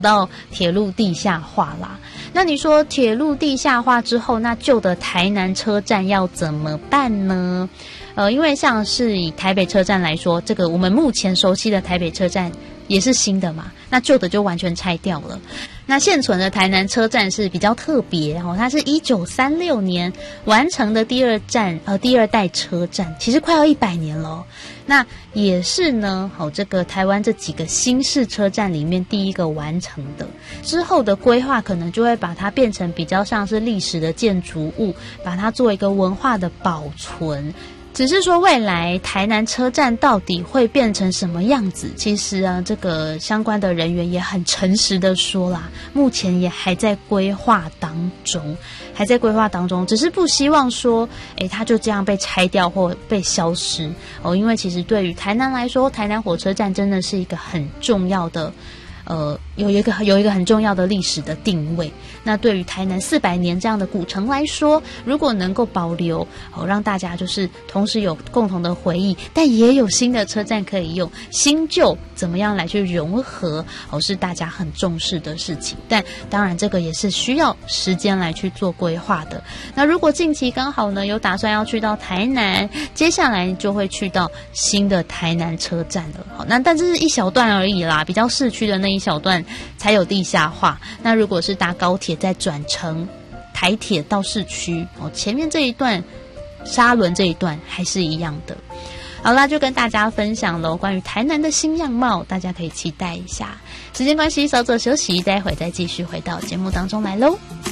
到铁路地下化啦。那你说铁路地下化之后，那旧的台南车站要怎么办呢？因为像是以台北车站来说，这个我们目前熟悉的台北车站也是新的嘛，那旧的就完全拆掉了。那现存的台南车站是比较特别哦，它是1936年完成的第二代车站，其实快要100年了哦。那也是呢，这个台湾这几个新式车站里面第一个完成的。之后的规划可能就会把它变成比较像是历史的建筑物，把它做一个文化的保存。只是说未来台南车站到底会变成什么样子，其实啊，这个相关的人员也很诚实的说啦，目前也还在规划当中，只是不希望说它就这样被拆掉或被消失哦。因为其实对于台南来说，台南火车站真的是一个很重要的有一个很重要的历史的定位。那对于台南400年这样的古城来说，如果能够保留让大家就是同时有共同的回忆，但也有新的车站可以用，新旧怎么样来去融合是大家很重视的事情。但当然这个也是需要时间来去做规划的。那如果近期刚好呢有打算要去到台南，接下来就会去到新的台南车站了。好，那但这是一小段而已啦，比较市区的那一小段才有地下化。那如果是搭高铁再转乘台铁到市区前面这一段沙仑这一段还是一样的。好啦，就跟大家分享了关于台南的新样貌，大家可以期待一下。时间关系稍作休息，待会再继续回到节目当中来咯。